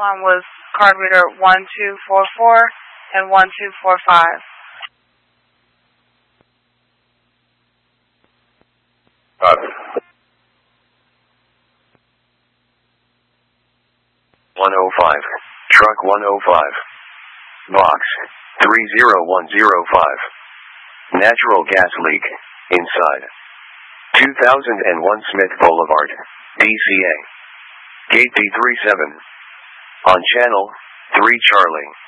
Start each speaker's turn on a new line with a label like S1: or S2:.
S1: one was card reader 1244 and 1245.
S2: Up. 105. Truck 105. Box 30105. Natural gas leak. Inside. 2001 Smith Boulevard, DCA. Gate B37. On channel 3 Charlie.